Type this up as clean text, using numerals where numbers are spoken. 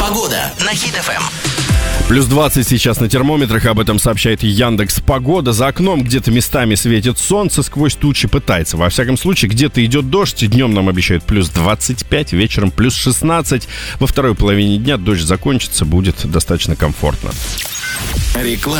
Погода на Хит ФМ. Плюс 20 сейчас на термометрах, об этом сообщает Яндекс.Погода. За окном где-то местами светит солнце, сквозь тучи пытается. Во всяком случае, где-то идет дождь. Днем нам обещают плюс 25, вечером плюс 16. Во второй половине дня дождь закончится, будет достаточно комфортно. Реклама.